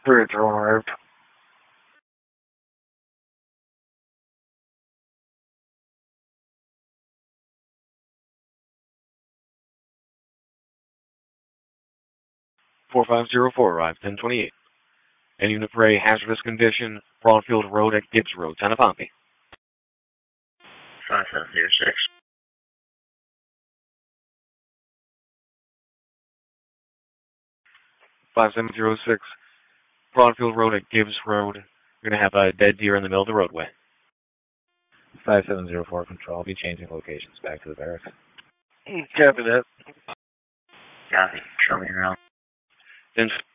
Bridge arrived. "4504 arrived, 1028. And unit for a hazardous condition, Broadfield Road at Gibbs Road, Tanapapi. 5706. 5706, Broadfield Road at Gibbs Road. You're going to have a dead deer in the middle of the roadway. 5704 Control. I'll be changing locations back to the barracks. Copy that. Copy. Show me around. 10